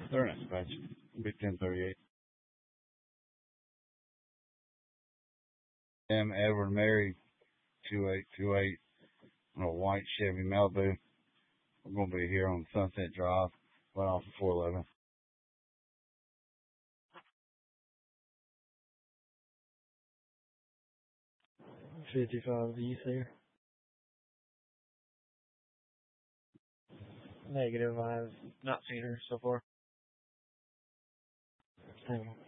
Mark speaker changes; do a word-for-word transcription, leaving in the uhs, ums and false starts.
Speaker 1: They're not dispatch. It'll be ten thirty-eight. M. Edward Mary, two eight two eight, on a white Chevy Malibu. We're going to be here on Sunset Drive, right off of four eleven.
Speaker 2: fifty-five east here. Negative. I have not seen her so far. Hang on.